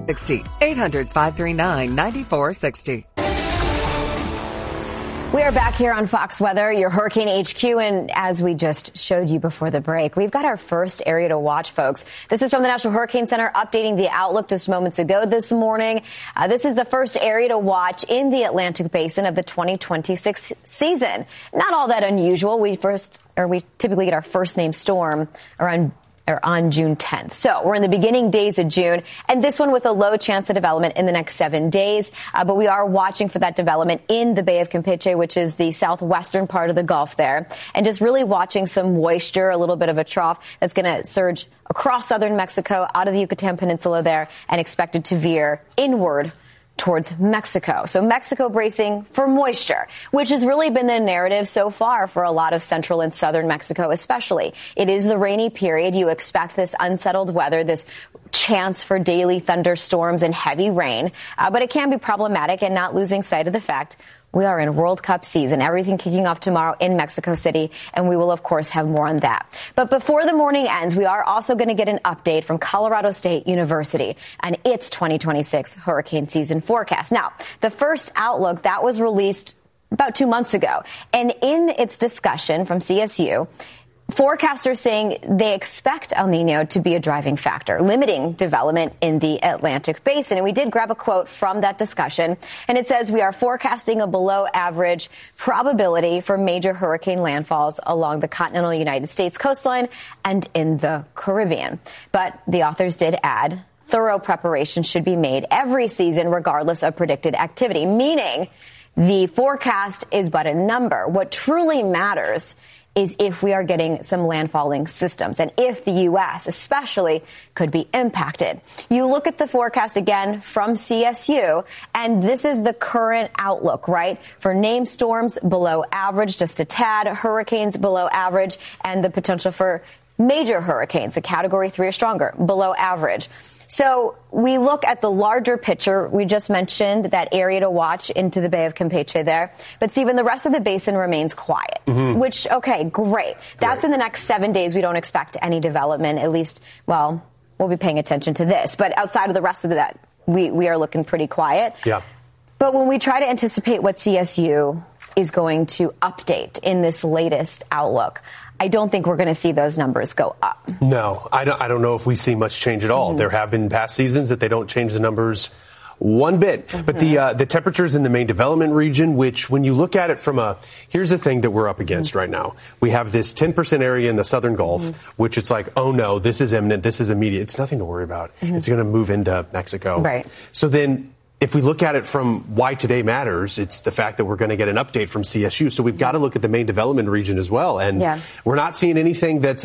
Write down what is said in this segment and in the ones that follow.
800-539-9460. We are back here on Fox Weather, your Hurricane HQ, and as we just showed you before the break, we've got our first area to watch, folks. This is from the National Hurricane Center updating the outlook just moments ago this morning. This is the first area to watch in the Atlantic Basin of the 2026 season. Not all that unusual. We typically get our first named storm on June 10th. So we're in the beginning days of June, and this one with a low chance of development in the next 7 days. But we are watching for that development in the Bay of Campeche, which is the southwestern part of the Gulf there, and just really watching some moisture, a little bit of a trough that's going to surge across southern Mexico, out of the Yucatan Peninsula there, and expected to veer inward towards Mexico. So Mexico bracing for moisture, which has really been the narrative so far for a lot of central and southern Mexico especially. It is the rainy period. You expect this unsettled weather, this chance for daily thunderstorms and heavy rain, but it can be problematic, and not losing sight of the fact we are in World Cup season, everything kicking off tomorrow in Mexico City, and we will, of course, have more on that. But before the morning ends, we are also going to get an update from Colorado State University and its 2026 hurricane season forecast. Now, the first outlook that was released about 2 months ago, and in its discussion from CSU, forecasters saying they expect El Nino to be a driving factor, limiting development in the Atlantic Basin. And we did grab a quote from that discussion, and it says, "We are forecasting a below average probability for major hurricane landfalls along the continental United States coastline and in the Caribbean." But the authors did add, thorough preparation should be made every season regardless of predicted activity, meaning the forecast is but a number. What truly matters is if we are getting some landfalling systems and if the U.S. especially could be impacted. You look at the forecast again from CSU, and this is the current outlook, right? For named storms below average, just a tad, hurricanes below average, and the potential for major hurricanes, a category 3 or stronger, below average. So we look at the larger picture. We just mentioned that area to watch into the Bay of Campeche there. But, Stephen, the rest of the basin remains quiet, which, okay, great. That's in the next 7 days. We don't expect any development, at least, well, we'll be paying attention to this. But outside of the rest of that, we are looking pretty quiet. Yeah. But when we try to anticipate what CSU is going to update in this latest outlook, I don't think we're going to see those numbers go up. No, I don't know if we see much change at all. There have been past seasons that they don't change the numbers one bit. But the temperatures in the main development region, which when you look at it here's the thing that we're up against right now. We have this 10% area in the southern Gulf, which it's like, oh no, this is imminent, this is immediate. It's nothing to worry about. It's going to move into Mexico. Right. So then, if we look at it from why today matters, it's the fact that we're going to get an update from CSU. So we've got to look at the main development region as well. And we're not seeing anything that's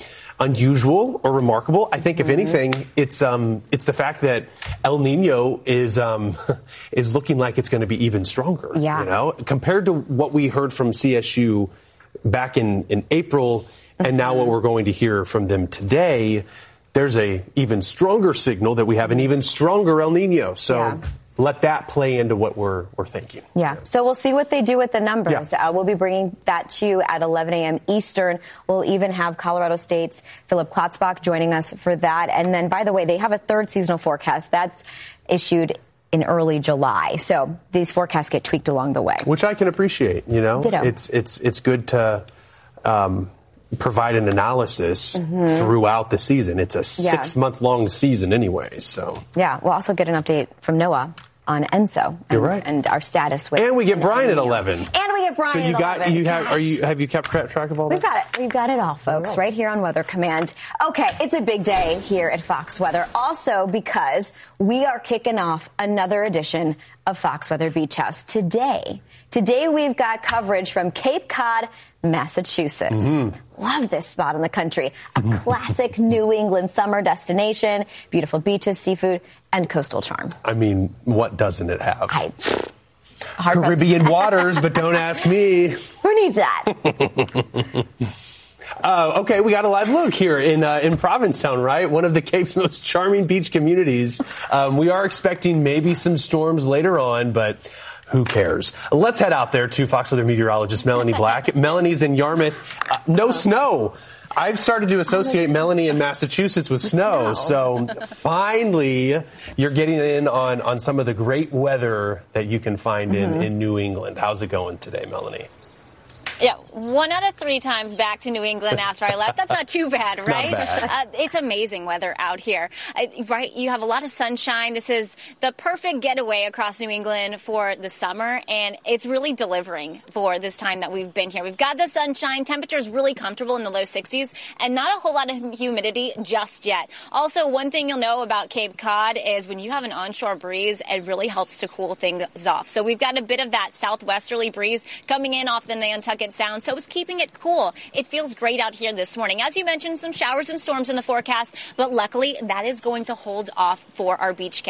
unusual or remarkable. I think, if anything, it's the fact that El Nino is looking like it's going to be even stronger. Yeah. You know, compared to what we heard from CSU back in April, and now what we're going to hear from them today. There's a even stronger signal that we have an even stronger El Nino. So let that play into what we're thinking. Yeah. So we'll see what they do with the numbers. Yeah. We'll be bringing that to you at 11 a.m. Eastern. We'll even have Colorado State's Philip Klotzbach joining us for that. And then, by the way, they have a third seasonal forecast that's issued in early July. So these forecasts get tweaked along the way. Which I can appreciate, you know. Ditto. It's good to provide an analysis throughout the season. It's a 6-month-long season anyway, so. Yeah, we'll also get an update from NOAA on ENSO and our status with. And we get Brian at 11. And we get Brian so you at 11. Have you kept track of all that? We've got it. We've got it all, folks, right here on Weather Command. Okay, it's a big day here at Fox Weather. Also because we are kicking off another edition of Fox Weather Beach House today. Today we've got coverage from Cape Cod, Massachusetts. Love this spot in the country. A classic New England summer destination, beautiful beaches, seafood, and coastal charm. I mean, what doesn't it have? Caribbean waters, but don't ask me. Who needs that? Okay, we got a live look here in Provincetown, right? One of the Cape's most charming beach communities. We are expecting maybe some storms later on, but who cares? Let's head out there to Fox Weather meteorologist Melanie Black. Melanie's in Yarmouth. No snow. I've started to associate Melanie in Massachusetts with snow. So finally, you're getting in on some of the great weather that you can find in New England. How's it going today, Melanie? Yeah, 1 out of 3 times back to New England after I left. That's not too bad, right? Not bad. It's amazing weather out here. Right, you have a lot of sunshine. This is the perfect getaway across New England for the summer, and it's really delivering for this time that we've been here. We've got the sunshine. Temperatures really comfortable in the low 60s, and not a whole lot of humidity just yet. Also, one thing you'll know about Cape Cod is when you have an onshore breeze, it really helps to cool things off. So we've got a bit of that southwesterly breeze coming in off the Nantucket Sound, so it's keeping it cool. It feels great out here this morning. As you mentioned, some showers and storms in the forecast, but luckily that is going to hold off for our beach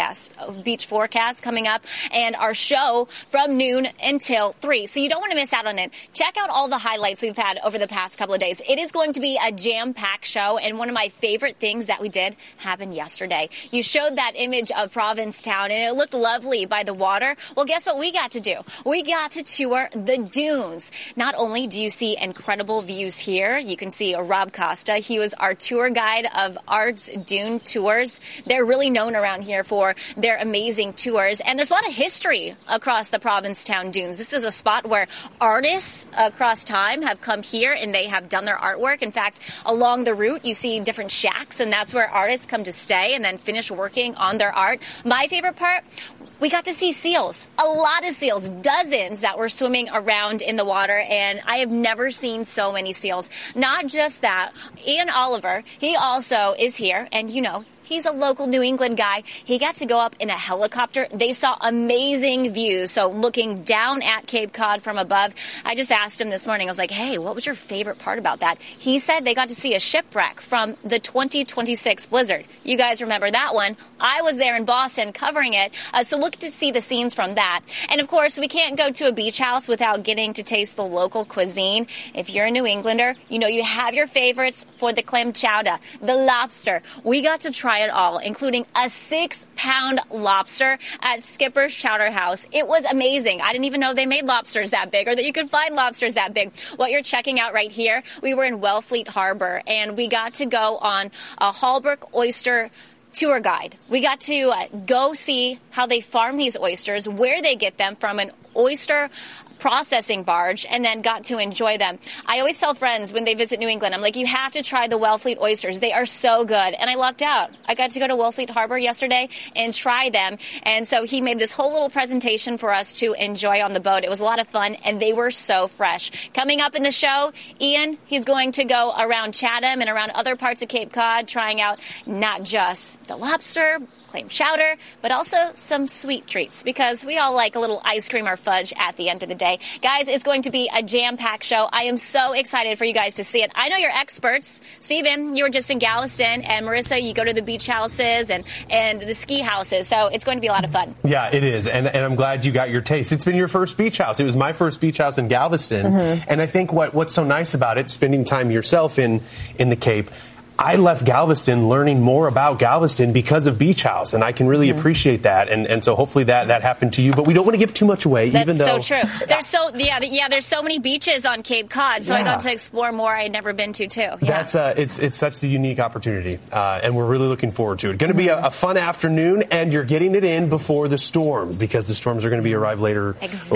forecast coming up and our show from noon until 3. So you don't want to miss out on it. Check out all the highlights we've had over the past couple of days. It is going to be a jam-packed show, and one of my favorite things that we did happened yesterday. You showed that image of Provincetown, and it looked lovely by the water. Well, guess what we got to do? We got to tour the dunes. Not only do you see incredible views here, you can see Rob Costa. He was our tour guide of Art's Dune Tours. They're really known around here for their amazing tours, and there's a lot of history across the Provincetown dunes. This is a spot where artists across time have come here and they have done their artwork. In fact, along the route, you see different shacks, and that's where artists come to stay and then finish working on their art. My favorite part, we got to see seals, a lot of seals, dozens that were swimming around in the water, and I have never seen so many seals. Not just that, Ian Oliver, he also is here, and you know, he's a local New England guy. He got to go up in a helicopter. They saw amazing views. So looking down at Cape Cod from above, I just asked him this morning, I was like, hey, what was your favorite part about that? He said they got to see a shipwreck from the 2026 blizzard. You guys remember that one. I was there in Boston covering it. So look to see the scenes from that. And of course, we can't go to a beach house without getting to taste the local cuisine. If you're a New Englander, you know you have your favorites for the clam chowder, the lobster. We got to try it all, including a 6-pound lobster at Skipper's Chowder House. It was amazing. I didn't even know they made lobsters that big or that you could find lobsters that big. What you're checking out right here, we were in Wellfleet Harbor, and we got to go on a Holbrook oyster tour guide. We got to go see how they farm these oysters, where they get them from an oyster processing barge, and then got to enjoy them. I always tell friends when they visit New England, I'm like, you have to try the Wellfleet oysters. They are so good. And I lucked out. I got to go to Wellfleet Harbor yesterday and try them. And so he made this whole little presentation for us to enjoy on the boat. It was a lot of fun, and they were so fresh. Coming up in the show, Ian, he's going to go around Chatham and around other parts of Cape Cod, trying out not just the lobster, clam chowder, but also some sweet treats, because we all like a little ice cream or fudge at the end of the day. Guys, it's going to be a jam-packed show. I am so excited for you guys to see it. I know you're experts. Steven, you were just in Galveston, and Marissa, you go to the beach houses and the ski houses, so it's going to be a lot of fun. Yeah, it is, and I'm glad you got your taste. It's been your first beach house. It was my first beach house in Galveston, and I think what's so nice about it, spending time yourself in the Cape, I left Galveston learning more about Galveston because of Beach House, and I can really appreciate that. And so hopefully that happened to you. But we don't want to give too much away, That's even though so true. There's so many beaches on Cape Cod, so I got to explore more I had never been to too. Yeah. That's it's such a unique opportunity, and we're really looking forward to it. Going to be a fun afternoon, and you're getting it in before the storms, because the storms are going to be arriving later this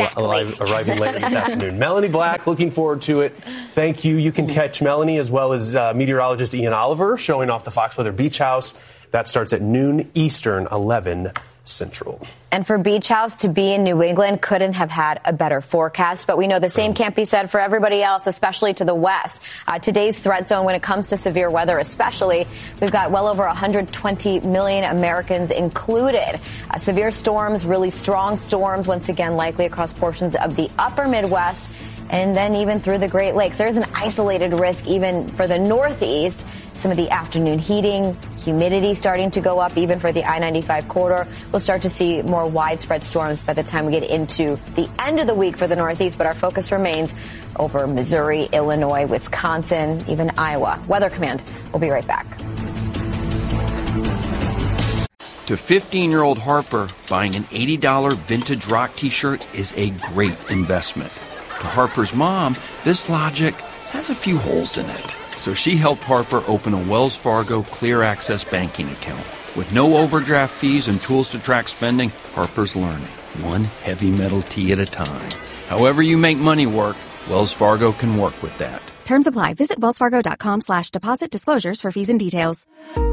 afternoon. Melanie Black, looking forward to it. Thank you. You can catch Melanie as well as meteorologist Ian Oliver showing off the Fox Weather Beach House. That starts at noon Eastern, 11 Central. And for Beach House to be in New England, couldn't have had a better forecast. But we know the same can't be said for everybody else, especially to the west. Today's threat zone when it comes to severe weather especially, we've got well over 120 million Americans included. Severe storms, really strong storms, once again likely across portions of the upper Midwest and then even through the Great Lakes. There's an isolated risk even for the Northeast. Some of the afternoon heating, humidity starting to go up even for the I-95 corridor. We'll start to see more widespread storms by the time we get into the end of the week for the Northeast, but our focus remains over Missouri, Illinois, Wisconsin, even Iowa. Weather Command. We'll be right back. To 15-year-old Harper, buying an $80 vintage rock t-shirt is a great investment. To Harper's mom, this logic has a few holes in it. So she helped Harper open a Wells Fargo Clear Access banking account. With no overdraft fees and tools to track spending, Harper's learning, one heavy metal tea at a time. However you make money work, Wells Fargo can work with that. Terms apply. Visit wellsfargo.com/deposit disclosures for fees and details.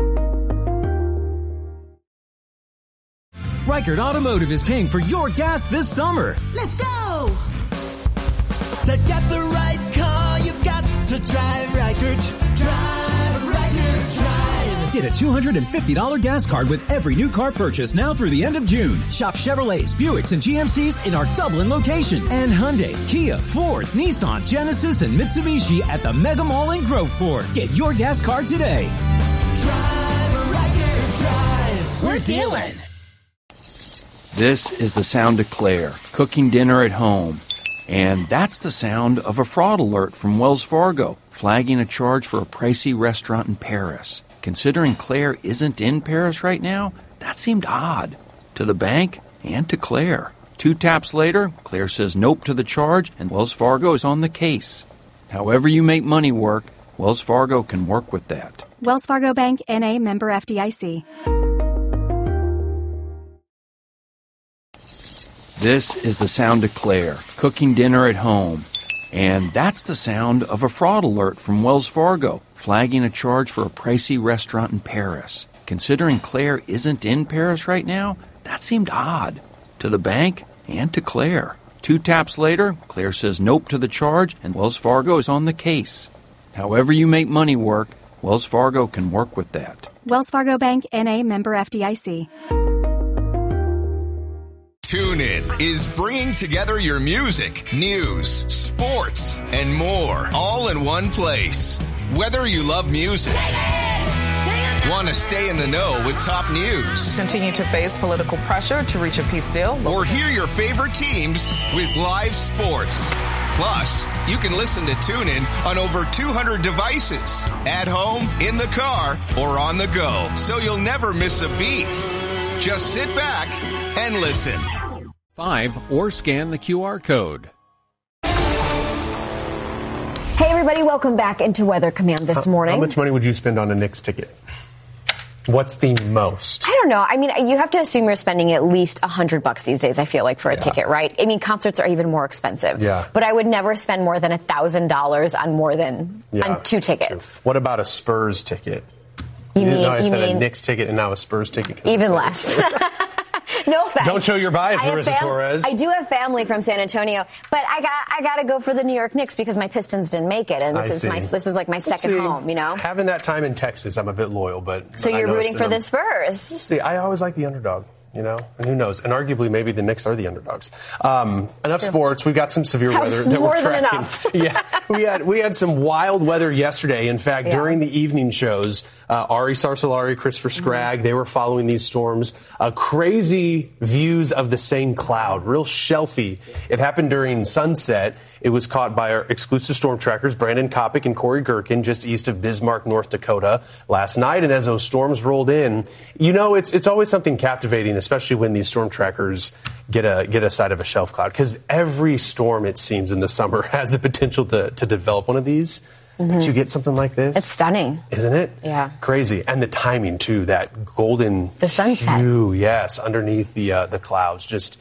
Reichert Automotive is paying for your gas this summer. Let's go! To get the right car, you've got to drive Reichert. Drive Reichert, drive. Get a $250 gas card with every new car purchase now through the end of June. Shop Chevrolets, Buicks, and GMCs in our Dublin location. And Hyundai, Kia, Ford, Nissan, Genesis, and Mitsubishi at the Mega Mall in Groveport. Get your gas card today. Drive Reichert, drive. We're dealing. This is the sound of Claire, cooking dinner at home. And that's the sound of a fraud alert from Wells Fargo, flagging a charge for a pricey restaurant in Paris. Considering Claire isn't in Paris right now, that seemed odd. To the bank and to Claire. 2 taps later, Claire says nope to the charge, and Wells Fargo is on the case. However you make money work, Wells Fargo can work with that. Wells Fargo Bank, N.A., member FDIC. This is the sound of Claire, cooking dinner at home. And that's the sound of a fraud alert from Wells Fargo, flagging a charge for a pricey restaurant in Paris. Considering Claire isn't in Paris right now, that seemed odd. To the bank and to Claire. 2 taps later, Claire says nope to the charge, and Wells Fargo is on the case. However you make money work, Wells Fargo can work with that. Wells Fargo Bank, N.A., member FDIC. TuneIn is bringing together your music, news, sports, and more, all in one place. Whether you love music, want to stay in the know with top news, continue to face political pressure to reach a peace deal, or hear your favorite teams with live sports. Plus, you can listen to TuneIn on over 200 devices, at home, in the car, or on the go, so you'll never miss a beat. Just sit back and listen. Or scan the QR code. Hey, everybody, welcome back into Weather Command this morning. How much money would you spend on a Knicks ticket? What's the most? I don't know. I mean, you have to assume you're spending at least $100 these days, I feel like, for a ticket, right? I mean, concerts are even more expensive. Yeah. But I would never spend more than $1,000 on more than on 2 tickets. True. What about a Spurs ticket? You mean a Knicks ticket and now a Spurs ticket? Even less. No offense. Don't show your bias, Marissa Torres. I do have family from San Antonio, but I got to go for the New York Knicks because my Pistons didn't make it, and this is like my second home. You know, having that time in Texas, I'm a bit loyal, but so you're rooting for the Spurs. See, I always like the underdog. You know, and who knows? And arguably, maybe the Knicks are the underdogs. Enough sports. We've got some severe weather that we're tracking. Yeah, we had some wild weather yesterday. In fact, during the evening shows, Ari Sarsalari, Christopher Scragg, they were following these storms. Crazy views of the same cloud, real shelfy. It happened during sunset. It was caught by our exclusive storm trackers, Brandon Kopic and Corey Gherkin, just east of Bismarck, North Dakota, last night. And as those storms rolled in, you know, it's always something captivating, especially when these storm trackers get a side of a shelf cloud, because every storm, it seems, in the summer has the potential to develop one of these. But you get something like this. It's stunning. Isn't it? Yeah. Crazy. And the timing, too, that golden the sunset hue, yes, underneath the clouds. Just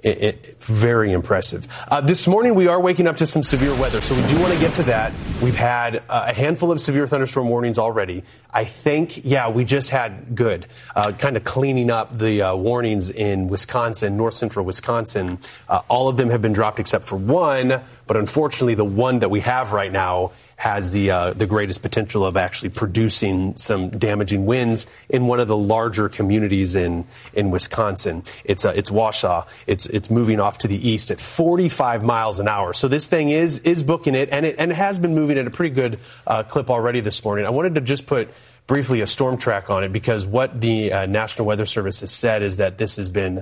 very impressive. This morning, we are waking up to some severe weather, so we do want to get to that. We've had a handful of severe thunderstorm warnings already. I think, we just had kind of cleaning up the warnings in Wisconsin, north central Wisconsin. All of them have been dropped except for one, but unfortunately, the one that we have right now has the greatest potential of actually producing some damaging winds in one of the larger communities in Wisconsin. It's Wausau. It's moving off to the east at 45 miles an hour. So this thing is booking it, and it has been moving at a pretty good clip already this morning. I wanted to just put briefly a storm track on it, because what the National Weather Service has said is that this has been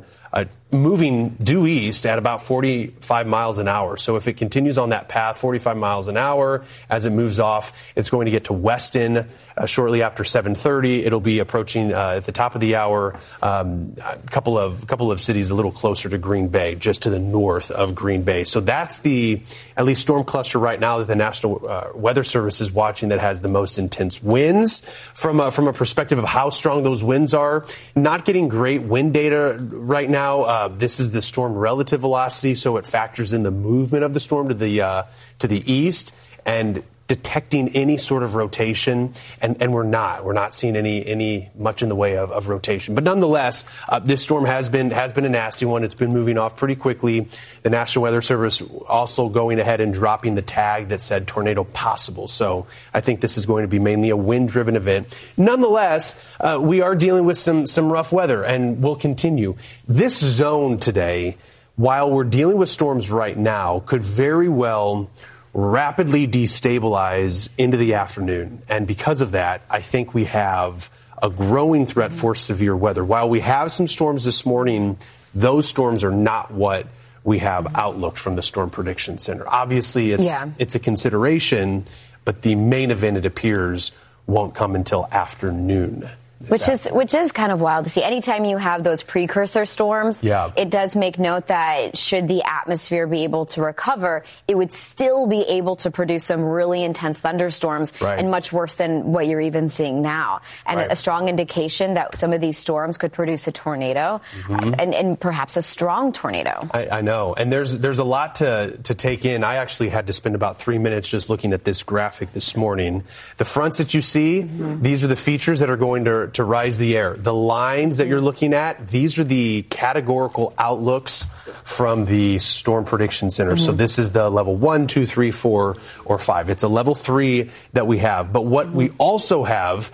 moving due east at about 45 miles an hour. So if it continues on that path, 45 miles an hour, as it moves off, it's going to get to Weston shortly after 7:30. It'll be approaching at the top of the hour a couple of cities a little closer to Green Bay, just to the north of Green Bay. So that's the at least storm cluster right now that the National Weather Service is watching that has the most intense winds. From a perspective of how strong those winds are, not getting great wind data right now. This is the storm relative velocity, so it factors in the movement of the storm to the east and detecting any sort of rotation, and we're not seeing any much in the way of rotation. But nonetheless, this storm has been a nasty one. It's been moving off pretty quickly. The National Weather Service also going ahead and dropping the tag that said tornado possible. So I think this is going to be mainly a wind-driven event. Nonetheless, we are dealing with some rough weather, and we'll continue. This zone today, while we're dealing with storms right now, could very well rapidly destabilize into the afternoon. And because of that, I think we have a growing threat for severe weather. While we have some storms this morning, those storms are not what we have outlooked from the Storm Prediction Center. Obviously, it's a consideration, but the main event, it appears, won't come until afternoon. Which is kind of wild to see. Anytime you have those precursor storms, it does make note that should the atmosphere be able to recover, it would still be able to produce some really intense thunderstorms and much worse than what you're even seeing now. And a strong indication that some of these storms could produce a tornado and perhaps a strong tornado. I know. And there's a lot to take in. I actually had to spend about 3 minutes just looking at this graphic this morning. The fronts that you see, these are the features that are going to rise the air. The lines that you're looking at, these are the categorical outlooks from the Storm Prediction Center. So this is the level 1, 2, 3, 4, or 5. It's a level 3 that we have. But what we also have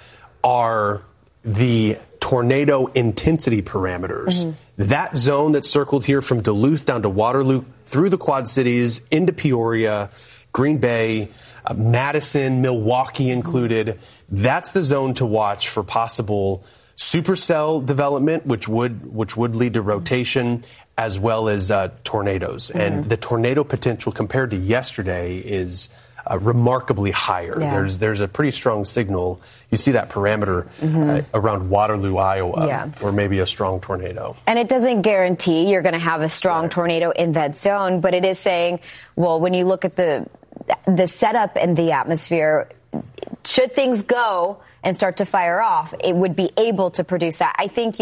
are the tornado intensity parameters. That zone that's circled here from Duluth down to Waterloo, through the Quad Cities, into Peoria, Green Bay, Madison, Milwaukee included. That's the zone to watch for possible supercell development, which would lead to rotation, as well as tornadoes. And the tornado potential compared to yesterday is remarkably higher. There's a pretty strong signal. You see that parameter around Waterloo, Iowa, for maybe a strong tornado. And it doesn't guarantee you're going to have a strong tornado in that zone, but it is saying, well, when you look at the setup in the atmosphere, should things go and start to fire off, it would be able to produce that. I think,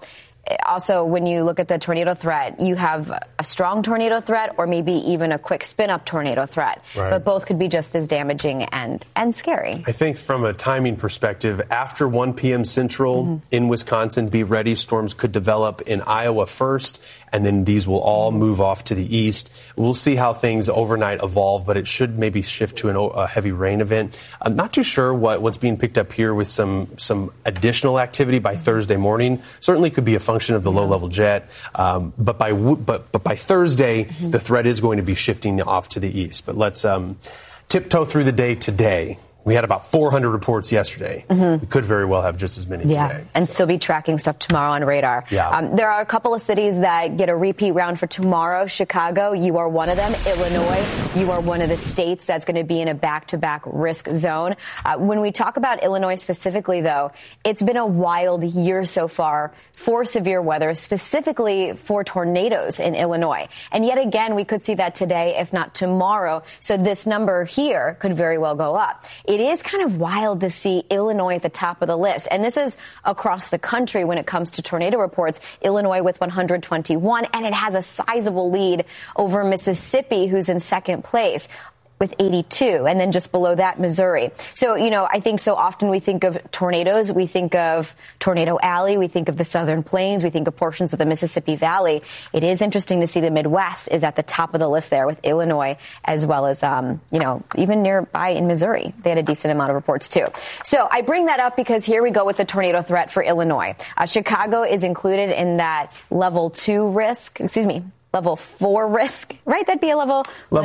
also, when you look at the tornado threat, you have a strong tornado threat or maybe even a quick spin-up tornado threat. But both could be just as damaging and scary. I think from a timing perspective, after 1 p.m. Central in Wisconsin, be ready. Storms could develop in Iowa first, and then these will all move off to the east. We'll see how things overnight evolve, but it should maybe shift to a heavy rain event. I'm not too sure what's being picked up here with some additional activity by Thursday morning. Certainly could be a function of the low-level jet, but by Thursday, the threat is going to be shifting off to the east. But let's tiptoe through the day today. We had about 400 reports yesterday. We could very well have just as many today. And still be tracking stuff tomorrow on radar. There are a couple of cities that get a repeat round for tomorrow. Chicago, you are one of them. Illinois, you are one of the states that's going to be in a back-to-back risk zone. When we talk about Illinois specifically, though, it's been a wild year so far for severe weather, specifically for tornadoes in Illinois. And yet again, we could see that today, if not tomorrow. So this number here could very well go up. It is kind of wild to see Illinois at the top of the list. And this is across the country when it comes to tornado reports. Illinois with 121, and it has a sizable lead over Mississippi, who's in second place with 82, and then just below that, Missouri. So, I think so often we think of tornadoes, we think of Tornado Alley, we think of the Southern Plains, we think of portions of the Mississippi Valley. It is interesting to see the Midwest is at the top of the list there with Illinois, as well as, even nearby in Missouri. They had a decent amount of reports, too. So I bring that up because here we go with the tornado threat for Illinois. Chicago is included in that level 2 risk, level 4 risk, right? That'd be a level 3.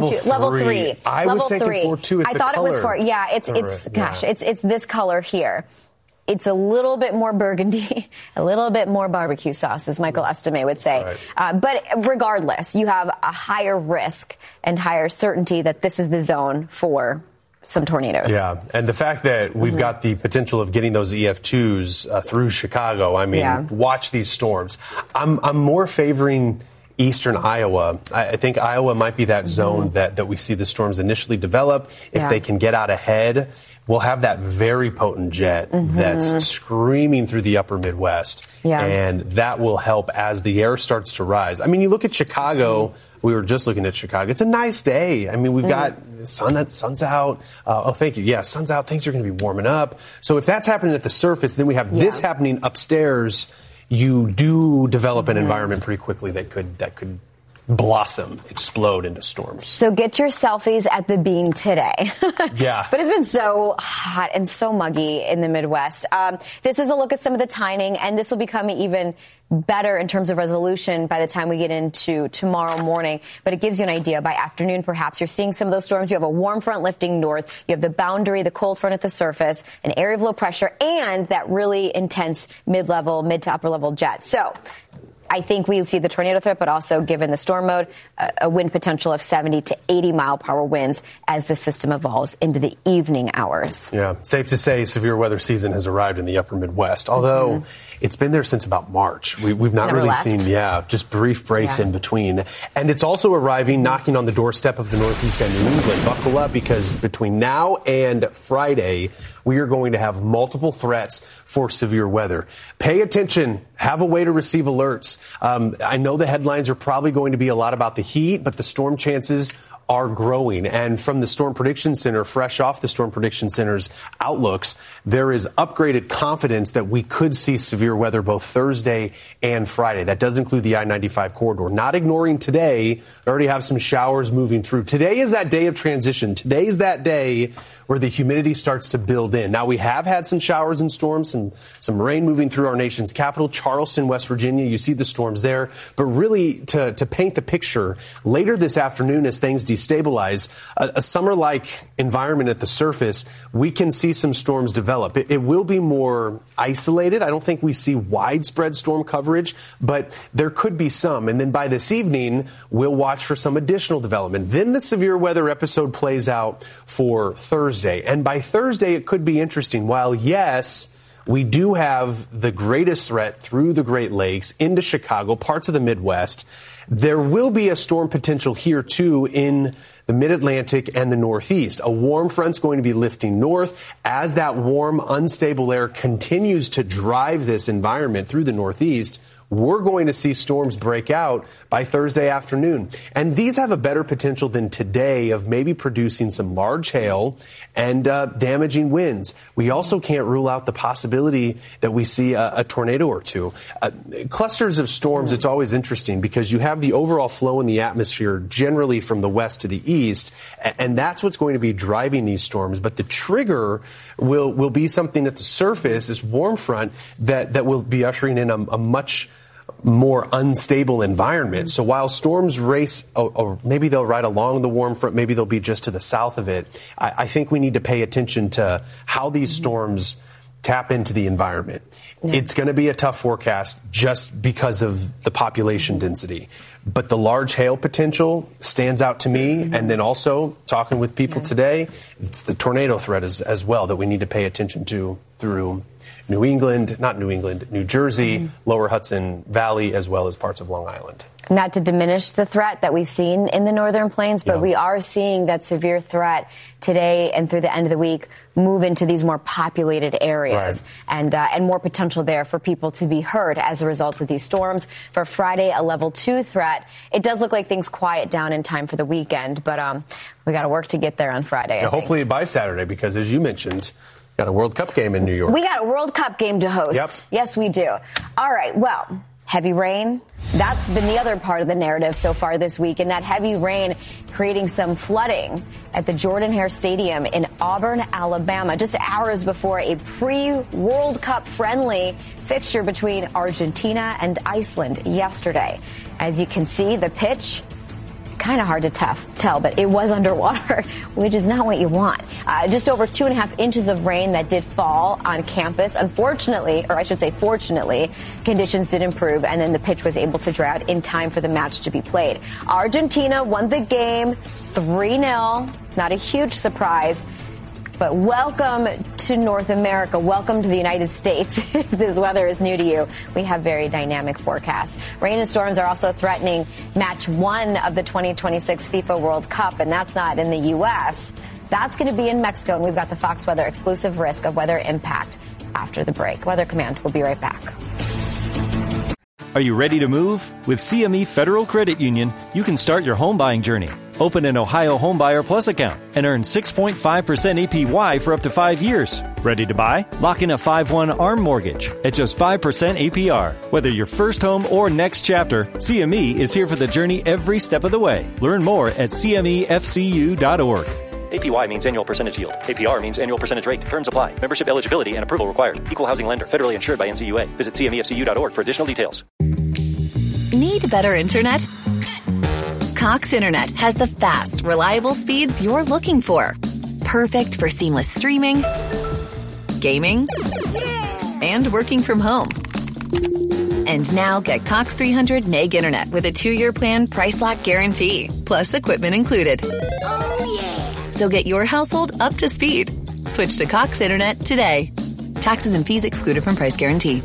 I was thinking 4 too. I thought it was 4. Yeah, it's this color here. it's a little bit more burgundy, a little bit more barbecue sauce, as Michael Estime would say. Right. But regardless, you have a higher risk and higher certainty that this is the zone for some tornadoes. Yeah, and the fact that we've got the potential of getting those EF2s through Chicago, I mean, watch these storms. I'm more favoring eastern Iowa. I think Iowa might be that zone that we see the storms initially develop. If they can get out ahead, we'll have that very potent jet that's screaming through the upper Midwest. And that will help as the air starts to rise. I mean, you look at Chicago. We were just looking at Chicago. It's a nice day. I mean, we've got sun's out. Oh, thank you. Yeah, sun's out. Things are going to be warming up. So if that's happening at the surface, then we have this happening upstairs. You do develop an environment pretty quickly that could blossom, explode into storms. So get your selfies at the Bean today. Yeah. But it's been so hot and so muggy in the Midwest. This is a look at some of the timing, and this will become even better in terms of resolution by the time we get into tomorrow morning. But it gives you an idea. By afternoon, perhaps, you're seeing some of those storms. You have a warm front lifting north. You have the boundary, the cold front at the surface, an area of low pressure, and that really intense mid to upper level jet. So I think we see the tornado threat, but also, given the storm mode, a wind potential of 70 to 80 mile per hour winds as the system evolves into the evening hours. Yeah, safe to say severe weather season has arrived in the upper Midwest, although it's been there since about March. We've not really seen, just brief breaks in between. And it's also arriving, knocking on the doorstep of the Northeast and New England. Buckle up, because between now and Friday, we are going to have multiple threats for severe weather. Pay attention. Have a way to receive alerts. I know the headlines are probably going to be a lot about the heat, but the storm chances are growing. And from the Storm Prediction Center, fresh off the Storm Prediction Center's outlooks, there is upgraded confidence that we could see severe weather both Thursday and Friday. That does include the I-95 corridor. Not ignoring today, we already have some showers moving through. Today is that day of transition. Today is that day where the humidity starts to build in. Now, we have had some showers and storms, some rain moving through our nation's capital, Charleston, West Virginia. You see the storms there. But really, to paint the picture, later this afternoon as things destabilize, a summer-like environment at the surface, we can see some storms develop. It will be more isolated. I don't think we see widespread storm coverage, but there could be some. And then by this evening, we'll watch for some additional development. Then the severe weather episode plays out for Thursday. And by Thursday, it could be interesting. While, yes, we do have the greatest threat through the Great Lakes into Chicago, parts of the Midwest, there will be a storm potential here, too, in the Mid-Atlantic and the Northeast. A warm front's going to be lifting north. As that warm, unstable air continues to drive this environment through the Northeast, we're going to see storms break out by Thursday afternoon. And these have a better potential than today of maybe producing some large hail and damaging winds. We also can't rule out the possibility that we see a tornado or two. Clusters of storms, it's always interesting because you have the overall flow in the atmosphere generally from the west to the east, and that's what's going to be driving these storms. But the trigger will be something at the surface, this warm front, that will be ushering in a much more unstable environment. So while storms race, or maybe they'll ride along the warm front, maybe they'll be just to the south of it, I think we need to pay attention to how these storms tap into the environment. It's going to be a tough forecast just because of the population density. But the large hail potential stands out to me. And then also, talking with people today, it's the tornado threat as well that we need to pay attention to through New Jersey, Lower Hudson Valley, as well as parts of Long Island. Not to diminish the threat that we've seen in the northern plains, but we are seeing that severe threat today and through the end of the week move into these more populated areas, and more potential there for people to be hurt as a result of these storms. For Friday, a level 2 threat. It does look like things quiet down in time for the weekend, but we got to work to get there on Friday. Hopefully by Saturday, because as you mentioned, got a World Cup game in New York. We got a World Cup game to host. Yep. Yes, we do. All right, well, heavy rain. That's been the other part of the narrative so far this week, and that heavy rain creating some flooding at the Jordan-Hare Stadium in Auburn, Alabama, just hours before a pre-World Cup friendly fixture between Argentina and Iceland yesterday. As you can see, the pitch kind of hard to tell, but it was underwater, which is not what you want. Just over 2.5 inches of rain that did fall on campus. Unfortunately, or I should say fortunately, conditions did improve, and then the pitch was able to dry out in time for the match to be played. Argentina won the game 3-0. Not a huge surprise. But welcome to North America. Welcome to the United States. If this weather is new to you, we have very dynamic forecasts. Rain and storms are also threatening match 1 of the 2026 FIFA World Cup, and that's not in the U.S. That's going to be in Mexico, and we've got the Fox Weather exclusive risk of weather impact after the break. Weather Command will be right back. Are you ready to move? With CME Federal Credit Union, you can start your home buying journey. Open an Ohio Homebuyer Plus account and earn 6.5% APY for up to 5 years. Ready to buy? Lock in a 5/1 ARM mortgage at just 5% APR. Whether your first home or next chapter, CME is here for the journey every step of the way. Learn more at CMEFCU.org. APY means annual percentage yield. APR means annual percentage rate. Terms apply. Membership eligibility and approval required. Equal housing lender. Federally insured by NCUA. Visit CMEFCU.org for additional details. Need better internet? Cox Internet has the fast, reliable speeds you're looking for. Perfect for seamless streaming, gaming, and working from home. And now get Cox 300 meg internet with a 2-year plan price lock guarantee, plus equipment included. So get your household up to speed. Switch to Cox Internet today. Taxes and fees excluded from price guarantee.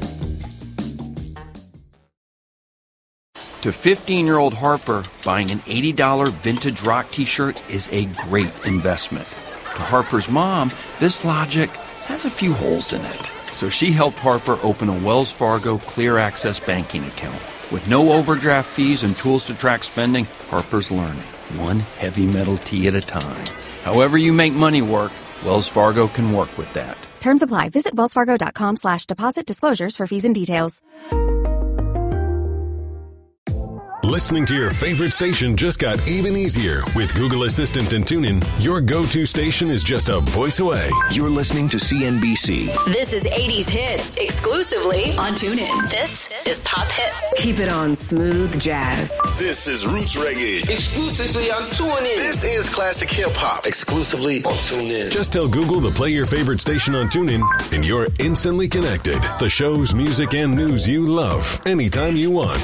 To 15-year-old Harper, buying an $80 vintage rock t-shirt is a great investment. To Harper's mom, this logic has a few holes in it. So she helped Harper open a Wells Fargo Clear Access banking account. With no overdraft fees and tools to track spending, Harper's learning, one heavy metal tee at a time. However you make money work, Wells Fargo can work with that. Terms apply. Visit wellsfargo.com/deposit disclosures for fees and details. Listening to your favorite station just got even easier. With Google Assistant and TuneIn, your go-to station is just a voice away. You're listening to CNBC. This is 80s Hits, exclusively on TuneIn. This is Pop Hits. Keep it on smooth jazz. This is Roots Reggae, exclusively on TuneIn. This is Classic Hip Hop, exclusively on TuneIn. Just tell Google to play your favorite station on TuneIn, and you're instantly connected. The shows, music, and news you love, anytime you want.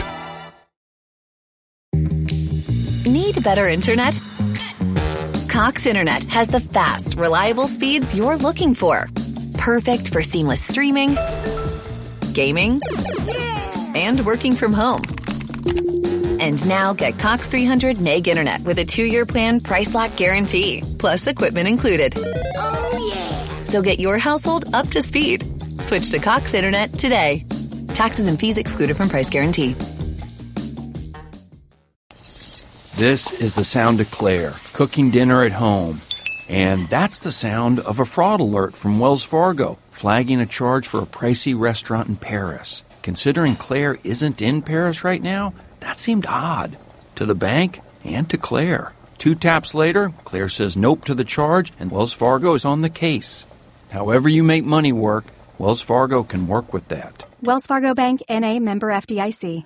Need better internet? Cox Internet has the fast, reliable speeds you're looking for. Perfect for seamless streaming, gaming, and working from home. And now get Cox 300 meg internet with a 2-year plan price lock guarantee, plus equipment included. So get your household up to speed. Switch to Cox Internet today. Taxes and fees excluded from price guarantee. This is the sound of Claire, cooking dinner at home. And that's the sound of a fraud alert from Wells Fargo, flagging a charge for a pricey restaurant in Paris. Considering Claire isn't in Paris right now, that seemed odd. To the bank and to Claire. 2 taps later, Claire says nope to the charge, and Wells Fargo is on the case. However you make money work, Wells Fargo can work with that. Wells Fargo Bank, N.A., member FDIC.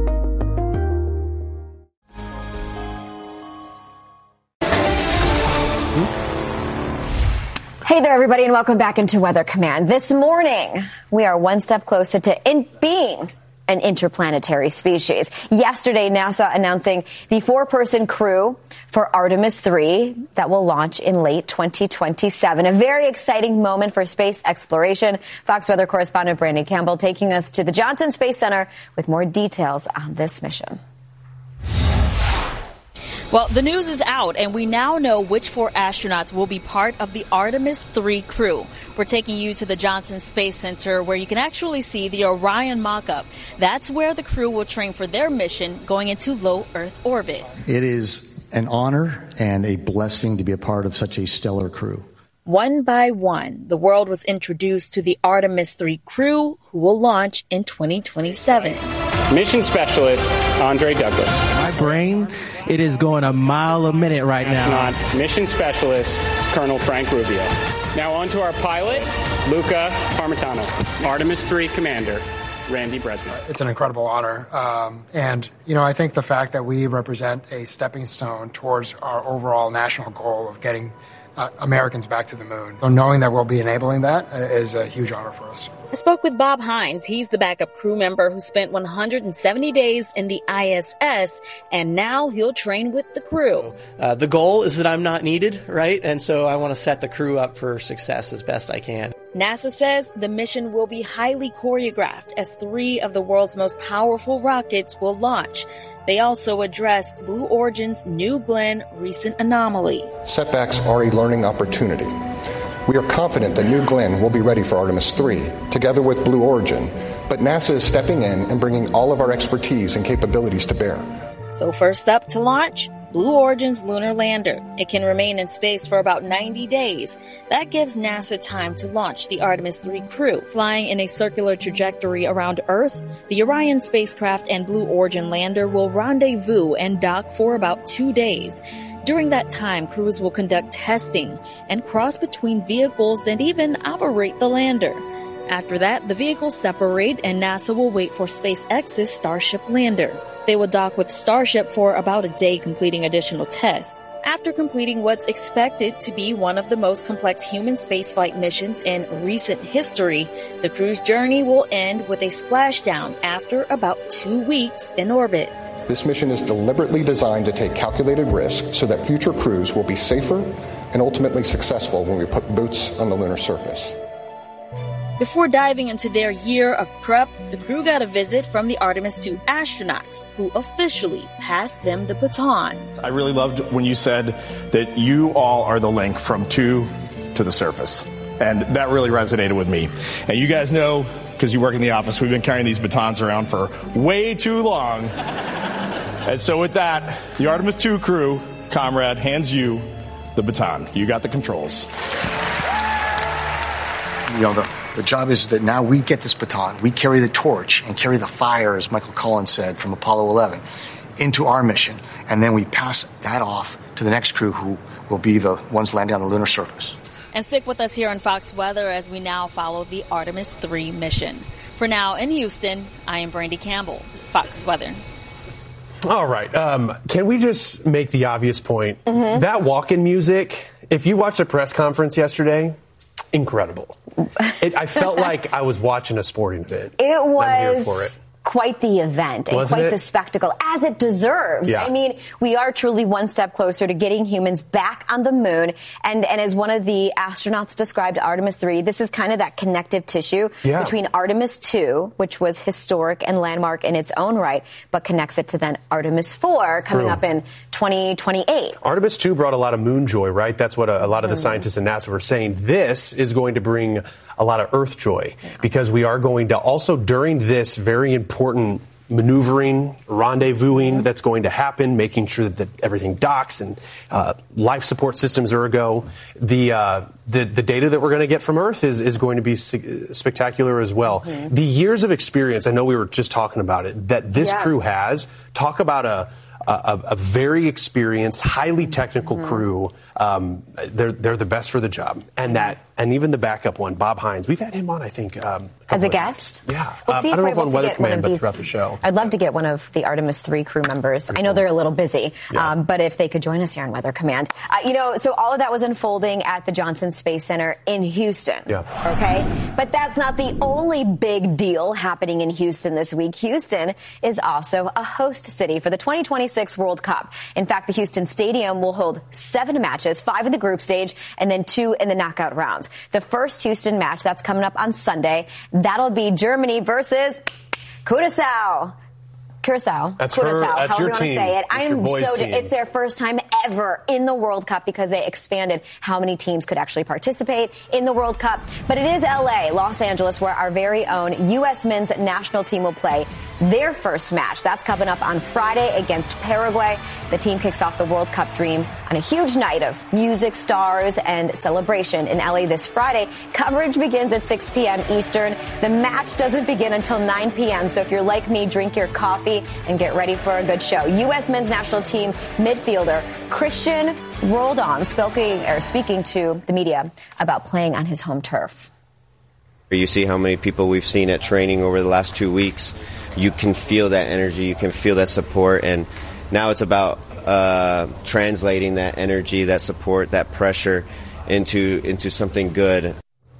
Hey there, everybody, and welcome back into Weather Command. This morning, we are one step closer to being an interplanetary species. Yesterday, NASA announcing the 4-person crew for Artemis 3 that will launch in late 2027. A very exciting moment for space exploration. Fox Weather correspondent Brandon Campbell taking us to the Johnson Space Center with more details on this mission. Well, the news is out, and we now know which 4 astronauts will be part of the Artemis 3 crew. We're taking you to the Johnson Space Center, where you can actually see the Orion mock-up. That's where the crew will train for their mission going into low Earth orbit. It is an honor and a blessing to be a part of such a stellar crew. One by one, the world was introduced to the Artemis 3 crew, who will launch in 2027. Mission Specialist Andre Douglas. My brain, it is going a mile a minute right now. Astronaut Mission Specialist Colonel Frank Rubio. Now on to our pilot, Luca Parmitano. Artemis 3 Commander, Randy Bresnik. It's an incredible honor. And, I think the fact that we represent a stepping stone towards our overall national goal of getting Americans back to the moon. So knowing that we'll be enabling that is a huge honor for us. I spoke with Bob Hines. He's the backup crew member who spent 170 days in the ISS, and now he'll train with the crew. The goal is that I'm not needed, right? And so I want to set the crew up for success as best I can. NASA says the mission will be highly choreographed as 3 of the world's most powerful rockets will launch. They also addressed Blue Origin's New Glenn recent anomaly. Setbacks are a learning opportunity. We are confident that New Glenn will be ready for Artemis 3, together with Blue Origin, but NASA is stepping in and bringing all of our expertise and capabilities to bear. So first up to launch, Blue Origin's lunar lander. It can remain in space for about 90 days. That gives NASA time to launch the Artemis 3 crew. Flying in a circular trajectory around Earth, the Orion spacecraft and Blue Origin lander will rendezvous and dock for about 2 days. During that time, crews will conduct testing and cross between vehicles and even operate the lander. After that, the vehicles separate and NASA will wait for SpaceX's Starship lander. They will dock with Starship for about a day, completing additional tests. After completing what's expected to be one of the most complex human spaceflight missions in recent history, the crew's journey will end with a splashdown after about 2 weeks in orbit. This mission is deliberately designed to take calculated risks so that future crews will be safer and ultimately successful when we put boots on the lunar surface. Before diving into their year of prep, the crew got a visit from the Artemis 2 astronauts, who officially passed them the baton. I really loved when you said that you all are the link from 2 to the surface. And that really resonated with me. And you guys know, because you work in the office, we've been carrying these batons around for way too long. And so with that, the Artemis 2 crew, comrade, hands you the baton. You got the controls. The job is that now we get this baton, we carry the torch and carry the fire, as Michael Collins said, from Apollo 11 into our mission. And then we pass that off to the next crew, who will be the ones landing on the lunar surface. And stick with us here on Fox Weather as we now follow the Artemis 3 mission. For now, in Houston, I am Brandy Campbell, Fox Weather. All right. Can we just make the obvious point? Mm-hmm. That walk-in music, if you watched a press conference yesterday, incredible. I felt like I was watching a sporting event. It was I'm here for it. Quite the event and Wasn't quite it? the spectacle, as it deserves. Yeah. I mean, we are truly one step closer to getting humans back on the moon. And as one of the astronauts described Artemis 3, this is kind of that connective tissue between Artemis 2, which was historic and landmark in its own right, but connects it to then Artemis 4 coming up in 2028. Artemis 2 brought a lot of moon joy, right? That's what a lot of the scientists in NASA were saying. This is going to bring a lot of Earth joy because we are going to also, during this very important maneuvering, rendezvousing that's going to happen, making sure that everything docks and life support systems are a go. The data that we're going to get from Earth is going to be spectacular as well. Mm-hmm. The years of experience, I know we were just talking about it, that this crew has. Talk about a very experienced, highly technical crew. They're the best for the job, and even the backup one, Bob Hines. We've had him on, I think, as a guest. Yeah, we'll see I don't know if on to Weather get one Command, of but throughout the show. I'd love to get one of the Artemis 3 crew members. I know they're a little busy, but if they could join us here on Weather Command, so all of that was unfolding at the Johnson Space Center in Houston. Yeah. Okay, but that's not the only big deal happening in Houston this week. Houston is also a host city for the 2026 World Cup. In fact, the Houston Stadium will hold 7 matches, 5 in the group stage and then 2 in the knockout rounds. The first Houston match, that's coming up on Sunday. That'll be Germany versus Curaçao. That's Curaçao, your however you want to team. say it. It's your boys' team. It's their first time ever in the World Cup because they expanded how many teams could actually participate in the World Cup. But it is LA, Los Angeles, where our very own U.S. men's national team will play their first match. That's coming up on Friday against Paraguay. The team kicks off the World Cup dream on a huge night of music, stars, and celebration in LA this Friday. Coverage begins at 6 p.m. Eastern. The match doesn't begin until 9 p.m. So if you're like me, drink your coffee and get ready for a good show. U.S. men's national team midfielder Christian Roldan speaking to the media about playing on his home turf. You see how many people we've seen at training over the last 2 weeks. You can feel that energy, you can feel that support, and now it's about translating that energy, that support, that pressure into something good.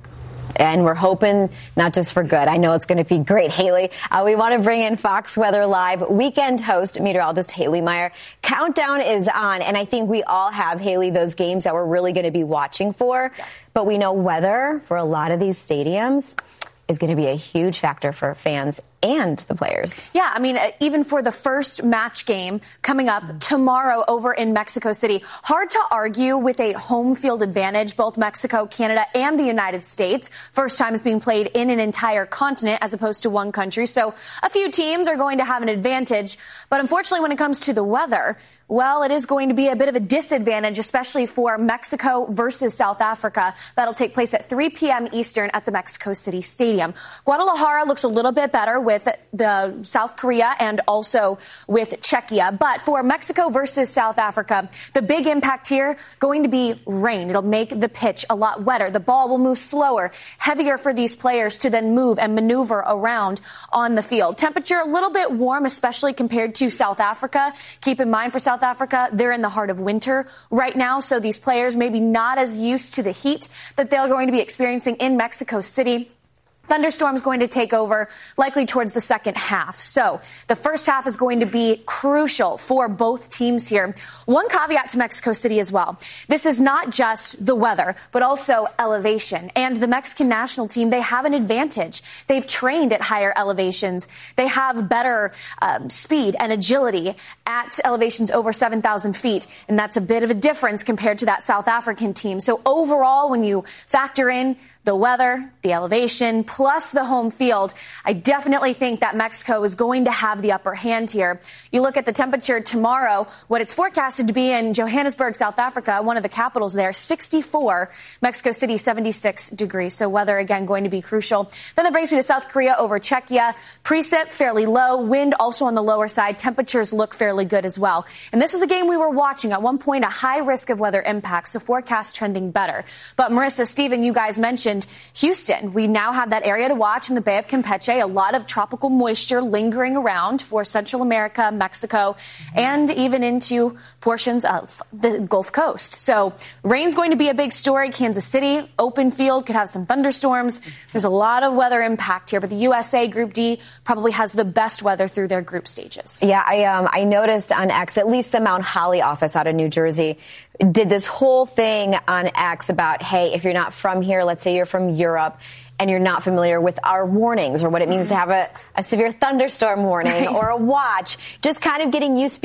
And we're hoping not just for good. I know it's going to be great, Haley. We want to bring in Fox Weather Live weekend host, meteorologist Haley Meyer. Countdown is on, and I think we all have, Haley, those games that we're really going to be watching for. Yeah. But we know weather for a lot of these stadiums is going to be a huge factor for fans and the players. Yeah, I mean, even for the first match game coming up tomorrow over in Mexico City, hard to argue with a home field advantage. Both Mexico, Canada, and the United States. First time it's being played in an entire continent as opposed to one country. So a few teams are going to have an advantage. But unfortunately, when it comes to the weather, well, it is going to be a bit of a disadvantage, especially for Mexico versus South Africa. That'll take place at 3 p.m. Eastern at the Mexico City Stadium. Guadalajara looks a little bit better with the South Korea and also with Czechia. But for Mexico versus South Africa, the big impact here going to be rain. It'll make the pitch a lot wetter. The ball will move slower, heavier for these players to then move and maneuver around on the field. Temperature a little bit warm, especially compared to South Africa. Keep in mind for South Africa, they're in the heart of winter right now, so these players maybe not as used to the heat that they're going to be experiencing in Mexico City. Thunderstorms going to take over likely towards the second half. So the first half is going to be crucial for both teams here. One caveat to Mexico City as well. This is not just the weather, but also elevation. And the Mexican national team, they have an advantage. They've trained at higher elevations. They have better speed and agility at elevations over 7,000 feet. And that's a bit of a difference compared to that South African team. So overall, when you factor in the weather, the elevation, plus the home field, I definitely think that Mexico is going to have the upper hand here. You look at the temperature tomorrow, what it's forecasted to be in Johannesburg, South Africa, one of the capitals there, 64, Mexico City, 76 degrees. So weather, again, going to be crucial. Then that brings me to South Korea over Czechia. Precip fairly low, wind also on the lower side. Temperatures look fairly good as well. And this was a game we were watching. At one point, a high risk of weather impacts, so forecast trending better. But Marissa, Steven, you guys mentioned Houston. We now have that area to watch in the Bay of Campeche. A lot of tropical moisture lingering around for Central America, Mexico, and even into portions of the Gulf Coast. So rain's going to be a big story. Kansas City, open field, could have some thunderstorms. There's a lot of weather impact here, but the USA Group D probably has the best weather through their group stages. Yeah, I noticed on X, at least the Mount Holly office out of New Jersey, did this whole thing on X about, hey, if you're not from here, let's say you're from Europe, and you're not familiar with our warnings or what it means to have a severe thunderstorm warning or a watch, just kind of getting used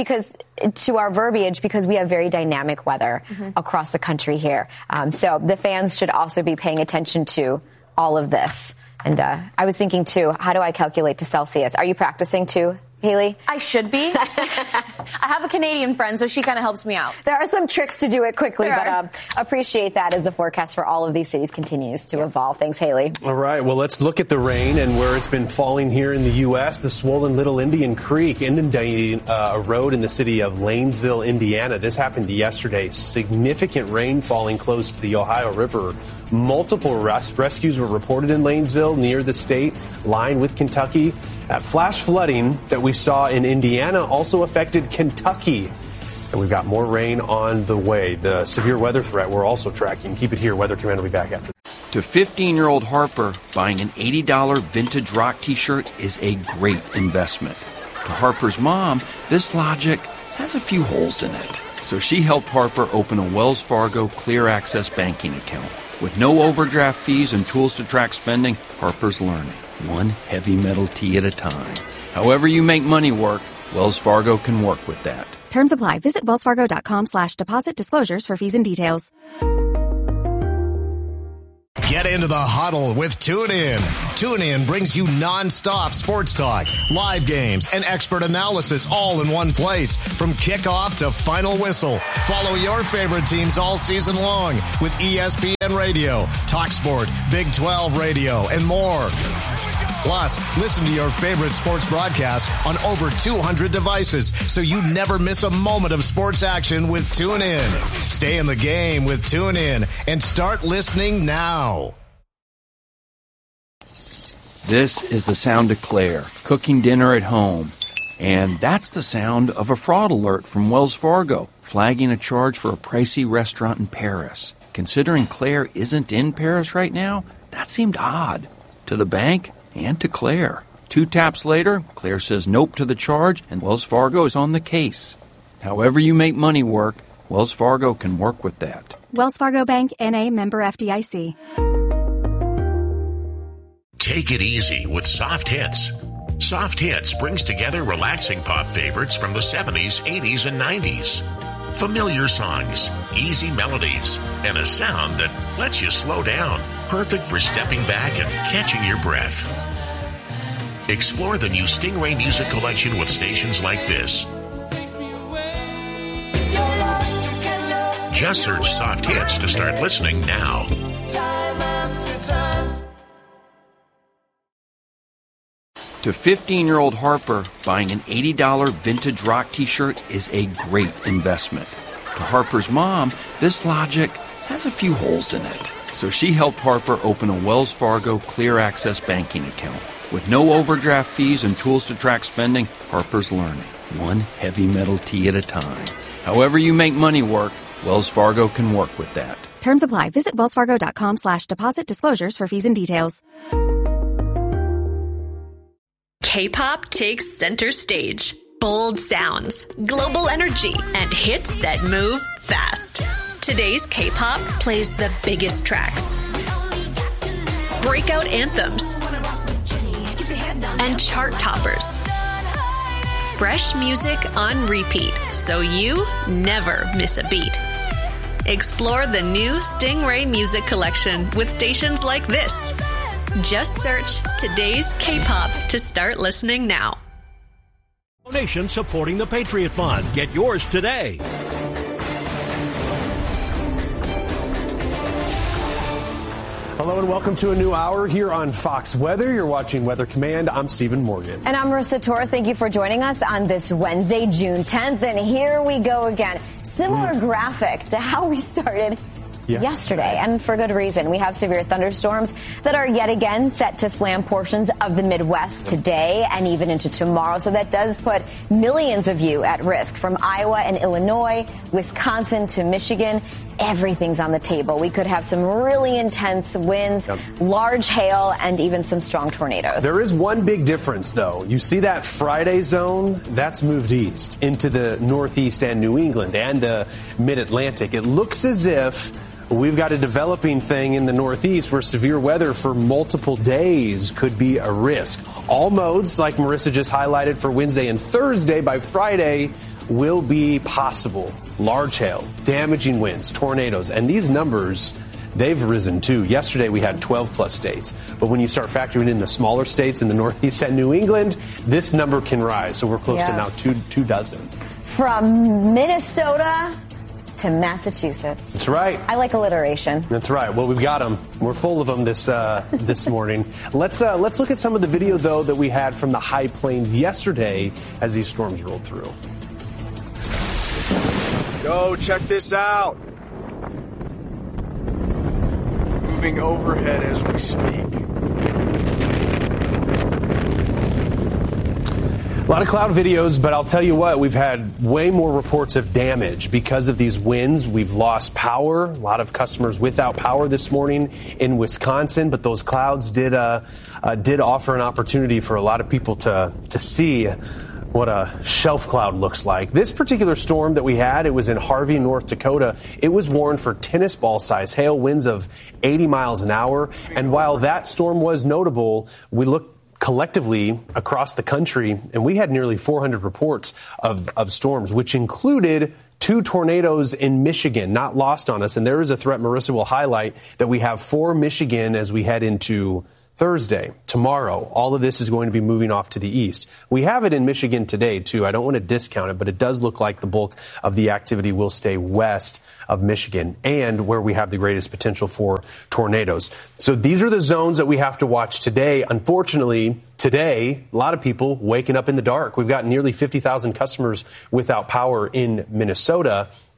to our verbiage because we have very dynamic weather across the country here. So the fans should also be paying attention to all of this. And I was thinking, too, how do I calculate to Celsius? Are you practicing, too, Haley? I should be. I have a Canadian friend, so she kind of helps me out. There are some tricks to do it quickly, but appreciate that as the forecast for all of these cities continues to evolve. Thanks, Haley. All right, well, let's look at the rain and where it's been falling here in the U.S. The swollen Little Indian Creek inundating a road in the city of Lanesville, Indiana. This happened yesterday. Significant rain falling close to the Ohio River. Multiple rescues were reported in Lanesville near the state line with Kentucky. That flash flooding that we saw in Indiana also affected Kentucky. And we've got more rain on the way. The severe weather threat we're also tracking. Keep it here. Weather Commander will be back after. To 15-year-old Harper, buying an $80 vintage rock T-shirt is a great investment. To Harper's mom, this logic has a few holes in it. So she helped Harper open a Wells Fargo Clear Access banking account. With no overdraft fees and tools to track spending, Harper's learning, one heavy metal tee at a time. However you make money work, Wells Fargo can work with that. Terms apply. Visit wellsfargo.com/deposit disclosures for fees and details. Get into the huddle with TuneIn. TuneIn brings you nonstop sports talk, live games, and expert analysis all in one place. From kickoff to final whistle. Follow your favorite teams all season long with ESPN Radio, TalkSport, Big 12 Radio, and more. Plus, listen to your favorite sports broadcasts on over 200 devices so you never miss a moment of sports action with TuneIn. Stay in the game with TuneIn and start listening now. This is the sound of Claire, cooking dinner at home. And that's the sound of a fraud alert from Wells Fargo, flagging a charge for a pricey restaurant in Paris. Considering Claire isn't in Paris right now, that seemed odd to the bank and to Claire. 2 taps later, Claire says nope to the charge, and Wells Fargo is on the case. However you make money work, Wells Fargo can work with that. Wells Fargo Bank, N.A., member FDIC. Take it easy with Soft Hits. Soft Hits brings together relaxing pop favorites from the 70s, 80s, and 90s. Familiar songs, easy melodies, and a sound that lets you slow down. Perfect for stepping back and catching your breath. Explore the new Stingray Music Collection with stations like this. Just search Soft Hits to start listening now. To 15-year-old Harper, buying an $80 vintage rock t-shirt is a great investment. To Harper's mom, this logic has a few holes in it. So she helped Harper open a Wells Fargo Clear Access banking account. With no overdraft fees and tools to track spending, Harper's learning, one heavy metal tee at a time. However you make money work, Wells Fargo can work with that. Terms apply. Visit wellsfargo.com/deposit disclosures for fees and details. K-pop takes center stage. Bold sounds, global energy, and hits that move fast. Today's K-pop plays the biggest tracks, breakout anthems, and chart toppers. Fresh music on repeat, so you never miss a beat. Explore the new Stingray Music Collection with stations like this. Just search Today's K-pop to start listening now. Donation supporting the Patriot Fund. Get yours today. Hello and welcome to a new hour here on Fox Weather. You're watching Weather Command. I'm Stephen Morgan. And I'm Marissa Torres. Thank you for joining us on this Wednesday, June 10th. And here we go again. Similar graphic to how we started yesterday, and for good reason. We have severe thunderstorms that are yet again set to slam portions of the Midwest today and even into tomorrow. So that does put millions of you at risk, from Iowa and Illinois, Wisconsin to Michigan. Everything's on the table. We could have some really intense winds, large hail, and even some strong tornadoes. There is one big difference, though. You see that Friday zone? That's moved east into the Northeast and New England and the Mid-Atlantic. It looks as if we've got a developing thing in the Northeast where severe weather for multiple days could be a risk. All modes, like Marissa just highlighted for Wednesday and Thursday, by Friday will be possible. Large hail, damaging winds, tornadoes, and these numbers, they've risen too. Yesterday we had 12 plus states, but when you start factoring in the smaller states in the Northeast and New England, this number can rise. So we're close to now two dozen. From Minnesota to Massachusetts. That's right. I like alliteration. That's right. Well, we've got them. We're full of them this morning. Let's look at some of the video, though, that we had from the high plains yesterday as these storms rolled through. Yo, check this out. Moving overhead as we speak. A lot of cloud videos, but I'll tell you what, we've had way more reports of damage because of these winds. We've lost power. A lot of customers without power this morning in Wisconsin, but those clouds did offer an opportunity for a lot of people to see what a shelf cloud looks like. This particular storm that we had, it was in Harvey, North Dakota. It was warned for tennis ball size hail, winds of 80 miles an hour. And while that storm was notable, we looked collectively across the country, and we had nearly 400 reports of storms, which included 2 tornadoes in Michigan, not lost on us. And there is a threat Marissa will highlight that we have for Michigan as we head into Thursday, tomorrow. All of this is going to be moving off to the east. We have it in Michigan today, too. I don't want to discount it, but it does look like the bulk of the activity will stay west of Michigan and where we have the greatest potential for tornadoes. So these are the zones that we have to watch today. Unfortunately, today, a lot of people waking up in the dark. We've got nearly 50,000 customers without power in Minnesota.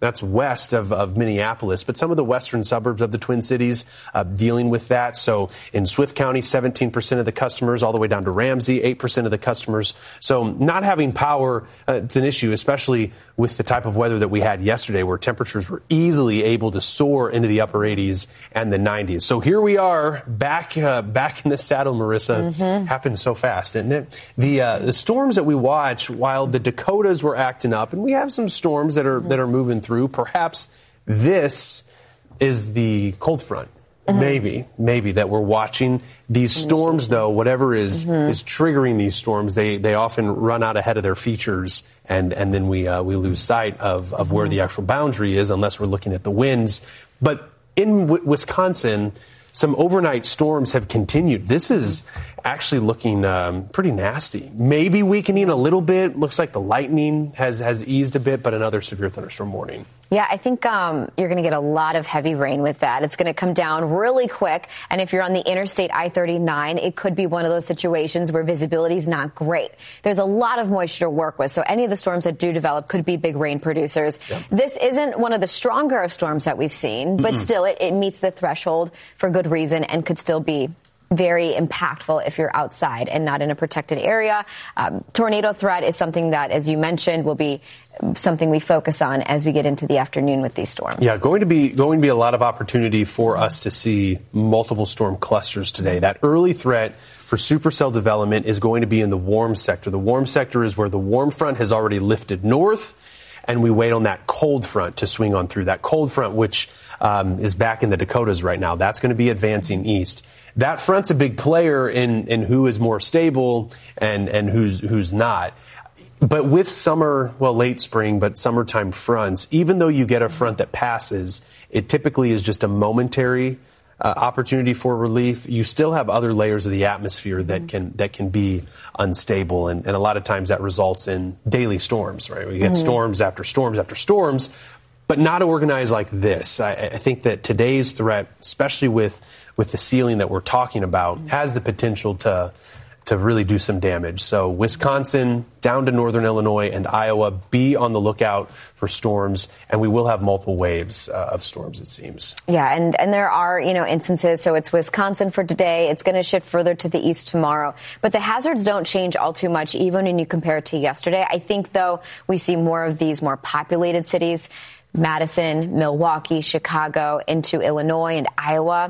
That's west of Minneapolis, but some of the western suburbs of the Twin Cities dealing with that. So in Swift County, 17% of the customers, all the way down to Ramsey, 8% of the customers. So not having power, it's an issue, especially with the type of weather that we had yesterday, where temperatures were easily able to soar into the upper 80s and the 90s. So here we are back in the saddle, Marissa. Happened so fast, didn't it? The storms that we watch, while the Dakotas were acting up, and we have some storms that are moving through, perhaps this is the cold front. Maybe that we're watching. These storms, though, whatever is triggering these storms, they often run out ahead of their features, and then we lose sight of where the actual boundary is, unless we're looking at the winds. But in Wisconsin, some overnight storms have continued. This is actually looking pretty nasty. Maybe weakening a little bit. Looks like the lightning has eased a bit, but another severe thunderstorm warning. Yeah, I think you're going to get a lot of heavy rain with that. It's going to come down really quick. And if you're on the Interstate I-39, it could be one of those situations where visibility is not great. There's a lot of moisture to work with. So any of the storms that do develop could be big rain producers. Yep. This isn't one of the stronger of storms that we've seen, but still it meets the threshold for good reason and could still be very impactful if you're outside and not in a protected area. Tornado threat is something that, as you mentioned, will be something we focus on as we get into the afternoon with these storms. Yeah, going to be a lot of opportunity for us to see multiple storm clusters today. That early threat for supercell development is going to be in the warm sector. The warm sector is where the warm front has already lifted north, and we wait on that cold front to swing on through. That cold front, which is back in the Dakotas right now, that's going to be advancing east. That front's a big player in who is more stable and who's not. But with late spring, but summertime fronts, even though you get a front that passes, it typically is just a momentary opportunity for relief. You still have other layers of the atmosphere that can be unstable, and a lot of times that results in daily storms, right? We get storms after storms after storms, but not organized like this. I think that today's threat, especially with the ceiling that we're talking about, has the potential to really do some damage. So Wisconsin down to northern Illinois and Iowa, be on the lookout for storms, and we will have multiple waves of storms, it seems. Yeah, and there are, instances. So it's Wisconsin for today. It's going to shift further to the east tomorrow. But the hazards don't change all too much, even when you compare it to yesterday. I think, though, we see more of these more populated cities, Madison, Milwaukee, Chicago, into Illinois and Iowa.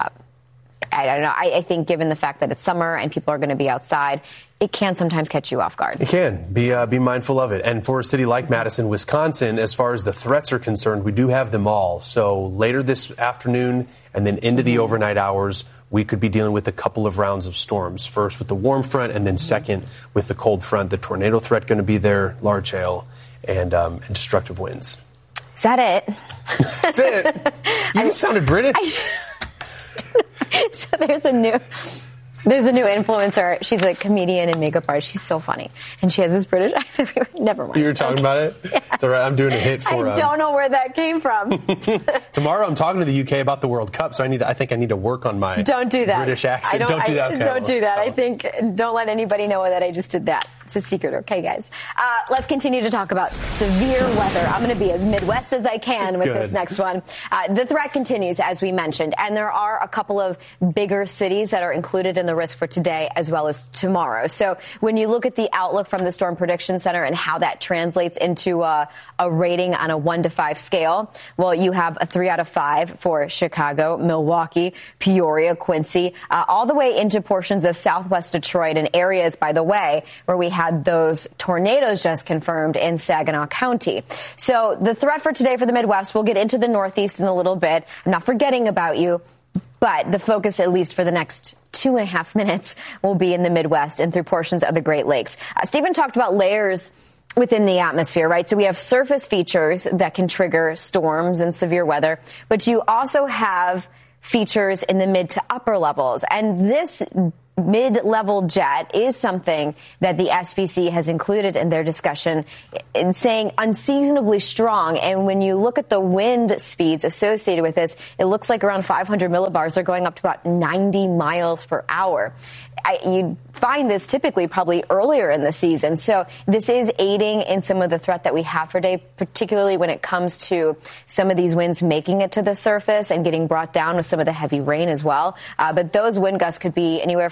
I don't know. I think given the fact that it's summer and people are going to be outside, it can sometimes catch you off guard. It can. Be mindful of it. And for a city like Madison, Wisconsin, as far as the threats are concerned, we do have them all. So later this afternoon and then into the overnight hours, we could be dealing with a couple of rounds of storms. First with the warm front, and then second with the cold front. The tornado threat going to be there, large hail, and destructive winds. Is that it? That's it. You sounded British. So there's a new influencer. She's a comedian and makeup artist. She's so funny. And she has this British accent. Never mind. You were talking about it? Yes. It's all right. I'm doing a hit for I don't know where that came from. Tomorrow I'm talking to the UK about the World Cup, so I think I need to work on my Don't do that. British accent. Don't do that. Okay. Don't do that. I think don't let anybody know that I just did that. It's a secret, okay, guys? Let's continue to talk about severe weather. I'm going to be as Midwest as I can with this next one. The threat continues, as we mentioned, and there are a couple of bigger cities that are included in the risk for today as well as tomorrow. So when you look at the outlook from the Storm Prediction Center and how that translates into a rating on a 1 to 5 scale, well, you have a 3 out of 5 for Chicago, Milwaukee, Peoria, Quincy, all the way into portions of southwest Detroit and areas, by the way, where we had those tornadoes just confirmed in Saginaw County. So the threat for today for the Midwest, we'll get into the Northeast in a little bit. I'm not forgetting about you, but the focus, at least for the next 2.5 minutes, will be in the Midwest and through portions of the Great Lakes. Stephen talked about layers within the atmosphere, right? So we have surface features that can trigger storms and severe weather, but you also have features in the mid to upper levels. And this mid-level jet is something that the SPC has included in their discussion, in saying unseasonably strong. And when you look at the wind speeds associated with this, it looks like around 500 millibars. They're going up to about 90 miles per hour. You'd find this typically probably earlier in the season. So this is aiding in some of the threat that we have for today, particularly when it comes to some of these winds making it to the surface and getting brought down with some of the heavy rain as well. But those wind gusts could be anywhere